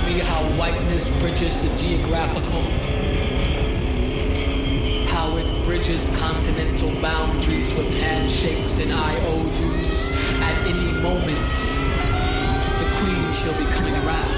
me how whiteness bridges the geographical, how it bridges continental boundaries with handshakes and IOUs,